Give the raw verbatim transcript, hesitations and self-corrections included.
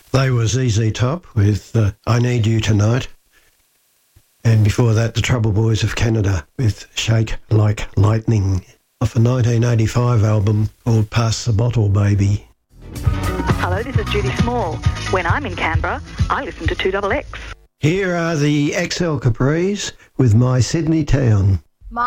They were Z Z Top with uh, I Need You Tonight. And before that, the Trouble Boys of Canada with Shake Like Lightning off a nineteen eighty-five album called Pass the Bottle, Baby. Hello, this is Judy Small. When I'm in Canberra, I listen to two X X. Here are the X L Capris with My Sydney Town.